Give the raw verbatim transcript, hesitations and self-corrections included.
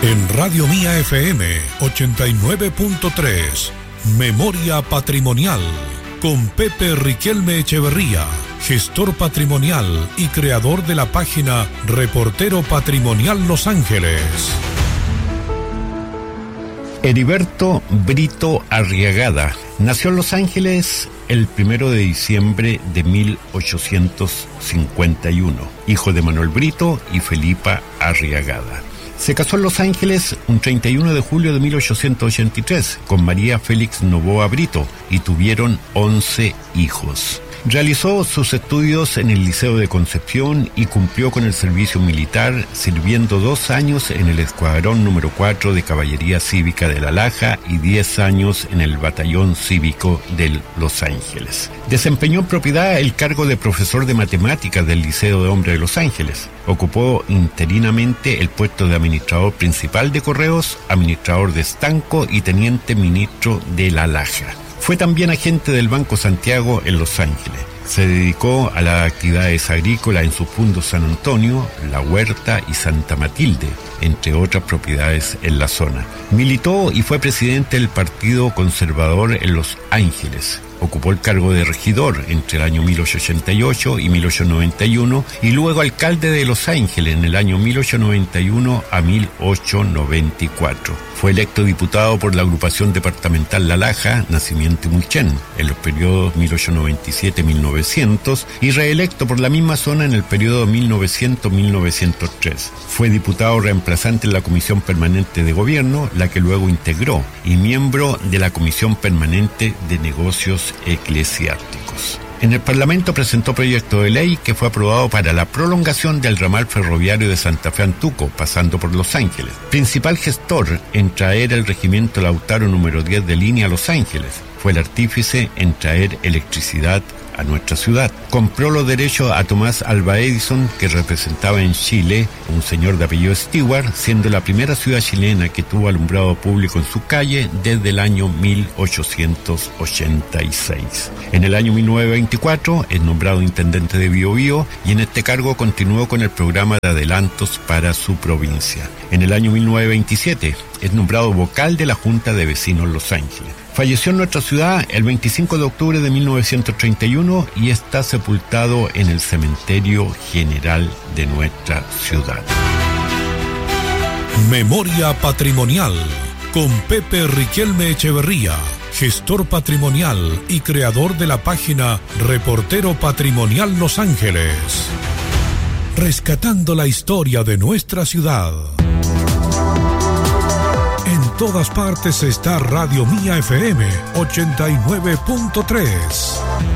En Radio Mía F M ochenta y nueve punto tres, Memoria Patrimonial, con Pepe Riquelme Echeverría, gestor patrimonial y creador de la página Reportero Patrimonial Los Ángeles. Heriberto Brito Arriagada nació en Los Ángeles el primero de diciembre de mil ochocientos cincuenta y uno, hijo de Manuel Brito y Felipa Arriagada. Se casó en Los Ángeles un treinta y uno de julio de mil ochocientos ochenta y tres con María Félix Novoa Brito y tuvieron once hijos. Realizó sus estudios en el Liceo de Concepción y cumplió con el servicio militar, sirviendo dos años en el Escuadrón número cuatro de Caballería Cívica de La Laja y diez años en el Batallón Cívico de Los Ángeles. Desempeñó en propiedad el cargo de profesor de matemáticas del Liceo de Hombres de Los Ángeles. Ocupó interinamente el puesto de administrador principal de Correos, administrador de estanco y teniente ministro de La Laja. Fue también agente del Banco Santiago en Los Ángeles. Se dedicó a las actividades agrícolas en sus fundos San Antonio, La Huerta y Santa Matilde, entre otras propiedades en la zona. Militó y fue presidente del Partido Conservador en Los Ángeles. Ocupó el cargo de regidor entre el año mil ochocientos ochenta y ocho y mil ochocientos noventa y uno y luego alcalde de Los Ángeles en el año mil ochocientos noventa y uno a mil ochocientos noventa y cuatro. Fue electo diputado por la agrupación departamental La Laja, Nacimiento y Mulchen en los periodos mil ochocientos noventa y siete a mil novecientos y reelecto por la misma zona en el periodo mil novecientos a mil novecientos tres. Fue diputado reemplazante en la Comisión Permanente de Gobierno, la que luego integró, y miembro de la Comisión Permanente de Negocios Eclesiásticos. En el Parlamento presentó proyecto de ley que fue aprobado para la prolongación del ramal ferroviario de Santa Fe a Antuco, pasando por Los Ángeles. Principal gestor en traer el regimiento Lautaro número diez de línea a Los Ángeles. Fue el artífice en traer electricidad a nuestra ciudad. Compró los derechos a Tomás Alva Edison, que representaba en Chile un señor de apellido Stewart, siendo la primera ciudad chilena que tuvo alumbrado público en su calle desde el año mil ochocientos ochenta y seis. En el año mil novecientos veinticuatro es nombrado intendente de Biobío y en este cargo continuó con el programa de adelantos para su provincia. En el año mil novecientos veintisiete es nombrado vocal de la Junta de Vecinos Los Ángeles. Falleció en nuestra ciudad el veinticinco de octubre de mil novecientos treinta y uno y está sepultado en el Cementerio General de nuestra ciudad. Memoria Patrimonial, con Pepe Riquelme Echeverría, gestor patrimonial y creador de la página Reportero Patrimonial Los Ángeles. Rescatando la historia de nuestra ciudad. En todas partes está Radio Mía F M ochenta y nueve punto tres.